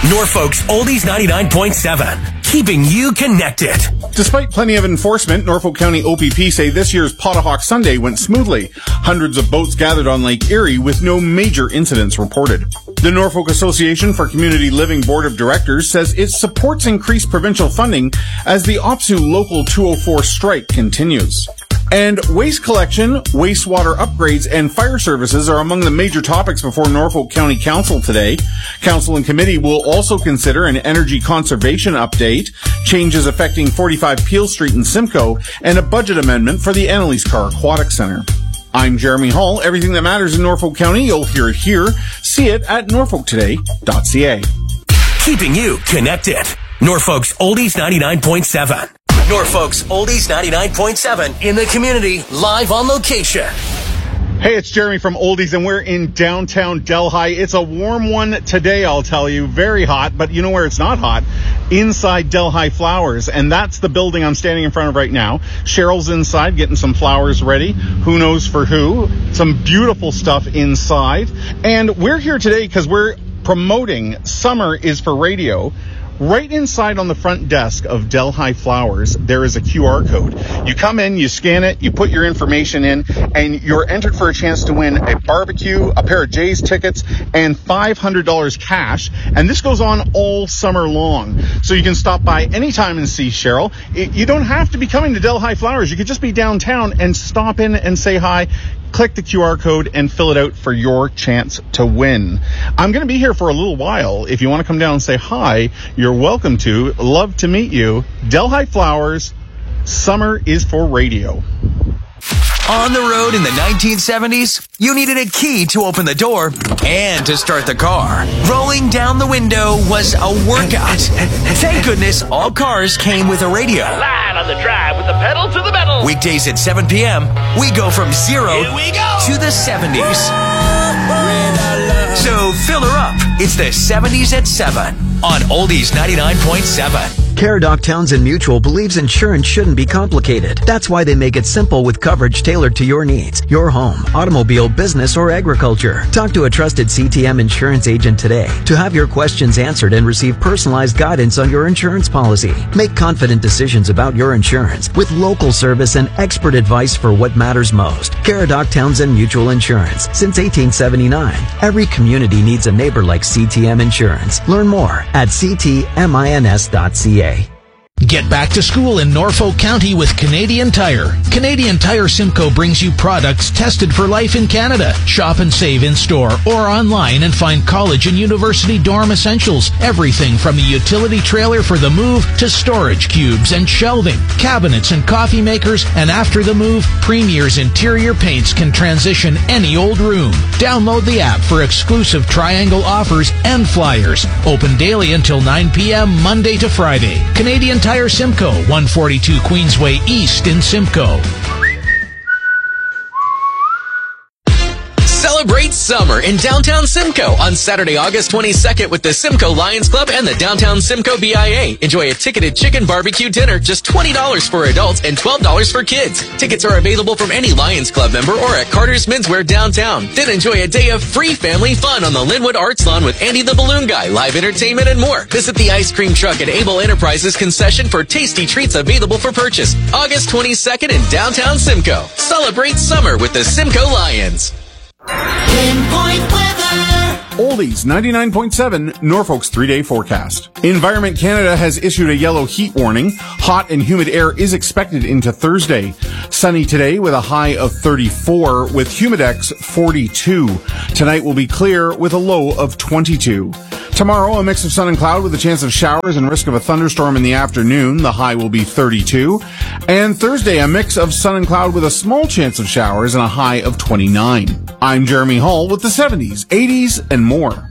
Norfolk's Oldies 99.7, keeping you connected. Despite plenty of enforcement, Norfolk County OPP say this year's Potahawk Sunday went smoothly. Hundreds of boats gathered on Lake Erie with no major incidents reported. The Norfolk Association for Community Living Board of Directors says it supports increased provincial funding as the OPSU Local 204 strike continues. And waste collection, wastewater upgrades, and fire services are among the major topics before Norfolk County Council today. Council and committee will also consider an energy conservation update, changes affecting 45 Peel Street in Simcoe, and a budget amendment for the Annalise Carr Aquatic Center. I'm Jeremy Hall. Everything that matters in Norfolk County, you'll hear it here. See it at norfolktoday.ca. Keeping you connected. Norfolk's Oldies 99.7. Norfolk's Oldies 99.7 in the community, live on location. Hey, it's Jeremy from Oldies, and we're in downtown Delhi. It's a warm one today, I'll tell you. Very hot, but you know where it's not hot? Inside Delhi Flowers, and that's the building I'm standing in front of right now. Cheryl's inside getting some flowers ready. Who knows for who? Some beautiful stuff inside. And we're here today because we're promoting Summer is for Radio. Right inside on the front desk of Delhi Flowers, there is a QR code. You come in, you scan it, you put your information in, and you're entered for a chance to win a barbecue, a pair of Jays tickets, and $500 cash. And this goes on all summer long. So you can stop by anytime and see Cheryl. You don't have to be coming to Delhi Flowers. You could just be downtown and stop in and say hi. Click the QR code and fill it out for your chance to win. I'm going to be here for a little while. If you want to come down and say hi, you're welcome to. Love to meet you. Delhi Flowers, Summer is for Radio. On the road in the 1970s, you needed a key to open the door and to start the car. Rolling down the window was a workout. Thank goodness all cars came with a radio. Line on the drive with the pedal to the metal. Weekdays at 7 p.m., we go from zero to the 70s. So fill her up. It's the 70s at 7 on Oldies 99.7. Caradoc Townsend Mutual believes insurance shouldn't be complicated. That's why they make it simple with coverage tailored to your needs, your home, automobile, business, or agriculture. Talk to a trusted CTM insurance agent today to have your questions answered and receive personalized guidance on your insurance policy. Make confident decisions about your insurance with local service and expert advice for what matters most. Caradoc Townsend Mutual Insurance. Since 1879, every community needs a neighbor like CTM Insurance. Learn more at ctmins.ca. Get back to school in Norfolk County with Canadian Tire. Canadian Tire Simcoe brings you products tested for life in Canada. Shop and save in store or online and find college and university dorm essentials. Everything from the utility trailer for the move to storage cubes and shelving, cabinets and coffee makers, and after the move, Premier's interior paints can transition any old room. Download the app for exclusive triangle offers and flyers. Open daily until 9 p.m. Monday to Friday. Canadian Tire Simcoe, 142 Queensway East in Simcoe. Celebrate summer in downtown Simcoe on Saturday, August 22nd with the Simcoe Lions Club and the Downtown Simcoe BIA. Enjoy a ticketed chicken barbecue dinner, just $20 for adults and $12 for kids. Tickets are available from any Lions Club member or at Carter's Menswear downtown. Then enjoy a day of free family fun on the Linwood Arts Lawn with Andy the Balloon Guy, live entertainment, and more. Visit the ice cream truck at Able Enterprises concession for tasty treats available for purchase. August 22nd in downtown Simcoe. Celebrate summer with the Simcoe Lions. Pinpoint weather. Oldies 99.7, Norfolk's 3-day forecast. Environment Canada has issued a yellow heat warning. Hot and humid air is expected into Thursday. Sunny today with a high of 34, with humidex 42. Tonight will be clear with a low of 22. Tomorrow, a mix of sun and cloud with a chance of showers and risk of a thunderstorm in the afternoon. The high will be 32. And Thursday, a mix of sun and cloud with a small chance of showers and a high of 29. I'm Jeremy Hall with the 70s, 80s, and more.